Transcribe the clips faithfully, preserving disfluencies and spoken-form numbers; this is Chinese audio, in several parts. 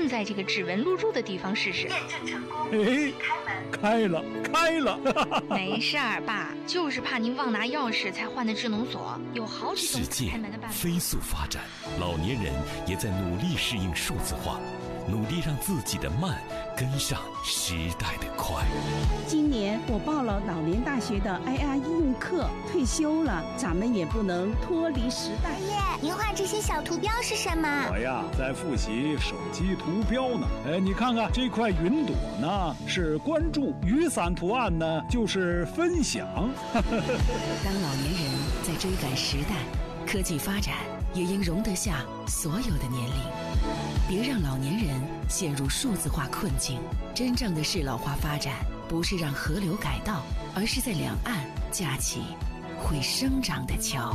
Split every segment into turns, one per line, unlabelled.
正在这个指纹录入的地方试试。
验证成功，
哎，开了，开了！
没事儿，爸，就是怕您忘拿钥匙才换的智能锁，有好几种开门的办法。
飞速发展，老年人也在努力适应数字化，努力让自己的慢跟上时代的快。
今年我报了老年大学的 I R 应用课，退休了，咱们也不能脱离时代。
爷爷，您画这些小图标是什么？
我呀，在复习手机图标呢。哎，你看看这块云朵呢，是关注；雨伞图案呢，就是分享。
当老年人在追赶时代，科技发展也应容得下所有的年龄。别让老年人陷入数字化困境。真正的适老化发展，不是让河流改道，而是在两岸架起会生长的桥。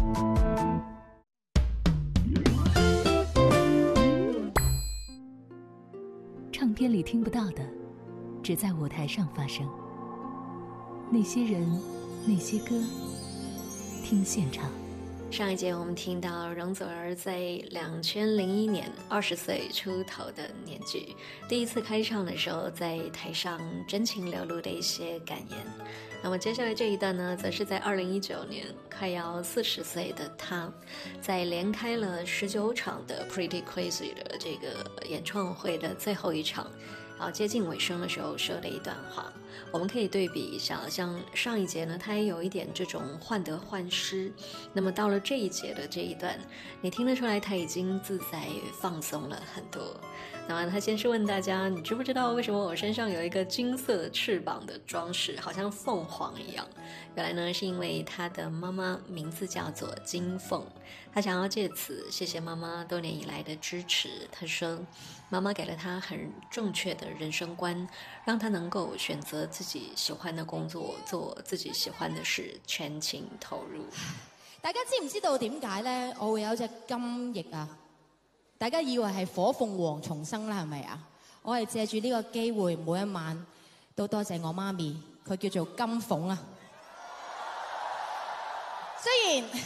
唱片里听不到的，只在舞台上发生。那些人，那些歌，听现场。
上一节我们听到容祖儿在两千零一年二十岁出头的年纪，第一次开唱的时候，在台上真情流露的一些感言。那么接下来这一段呢，则是在二零一九年快要四十岁的他，在连开了十九场的 Pretty Crazy 的这个演唱会的最后一场，然后接近尾声的时候说的一段话。我们可以对比一下，像上一节呢，他也有一点这种患得患失，那么到了这一节的这一段，你听得出来他已经自在放松了很多。那么他先是问大家，你知不知道为什么我身上有一个金色翅膀的装饰，好像凤凰一样？原来呢，是因为他的妈妈名字叫做金凤，他想要借此谢谢妈妈多年以来的支持。他说妈妈给了他很正确的人生观，让他能够选择自己喜欢的工作，做自己喜欢的事，全情投入。
大家知唔知道點解呢？我會有隻金翼啊？大家以為係火鳳凰重生啦，係咪啊？我係借住呢個機會，每一晚都多謝我媽咪，佢叫做金鳳啊。雖然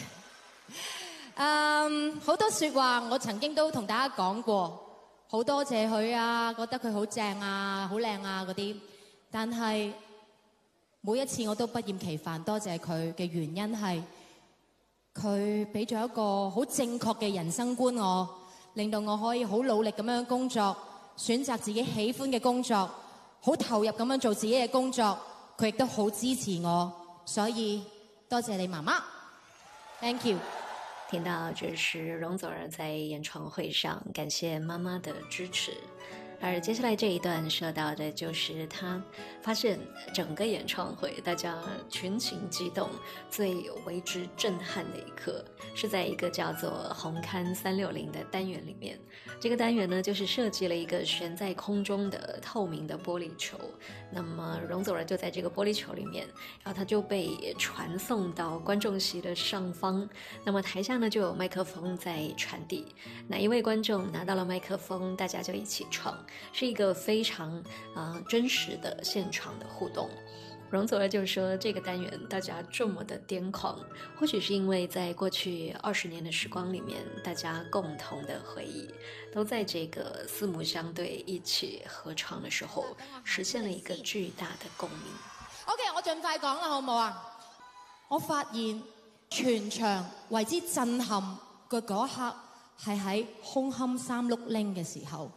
嗯好多説話，我曾經都同大家講過，好多謝佢啊，覺得佢好正啊，好靚啊嗰啲，但係每一次我都不厭其煩多謝佢嘅原因係佢俾咗一個好正確嘅人生觀我，令到我可以好努力咁樣工作，選擇自己喜歡嘅工作，好投入咁樣做自己嘅工作，佢亦都好支持我，所以多謝你媽媽 ，Thank you。
听到这是容祖儿在演唱会上感谢妈妈的支持，而接下来这一段说到的就是他发现整个演唱会大家群情激动，最为之震撼的一刻是在一个叫做红磡三六零的单元里面。这个单元呢，就是设计了一个悬在空中的透明的玻璃球，那么容祖儿就在这个玻璃球里面，然后他就被传送到观众席的上方，那么台下呢就有麦克风在传递，哪一位观众拿到了麦克风，大家就一起唱，是一个非常呃真实的现场的互动。容祖儿就说这个单元大家这么的癫狂，或许是因为在过去二十年的时光里面，大家共同的回忆都在这个四目相对一起合唱的時候實現了一個巨大的共鳴。
OK， 我盡快講啦，好唔好啊？我發現全場為之震撼嘅嗰一刻係喺紅磡三六零嘅時候，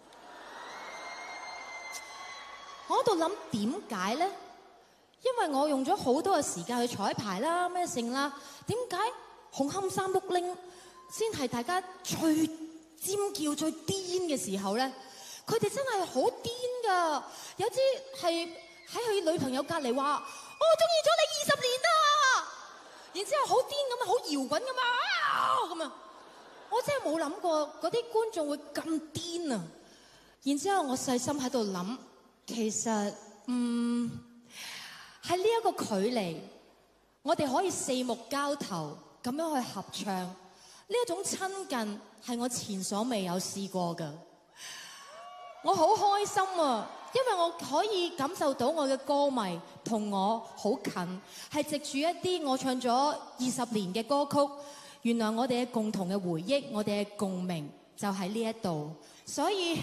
我喺度諗點解呢？因為我用咗好多嘅時間去彩排啦，咩性啦，點解紅磡三六零先係大家最尖叫最癲嘅時候呢？佢哋真係好癲㗎，有啲係喺佢女朋友隔離話：我中意咗你二十年啦！然之後好癲咁啊，好搖滾咁啊咁啊！我真係冇諗過嗰啲觀眾會咁癲啊！然之後我細心喺度諗，其實嗯喺呢一個距離，我哋可以四目交投咁樣去合唱，呢一種親近係我前所未有試過㗎。我好開心啊，因為我可以感受到我嘅歌迷同我好近，係藉住一啲我唱咗二十年嘅歌曲，原來我哋嘅共同嘅回憶，我哋嘅共鳴就喺呢一度，所以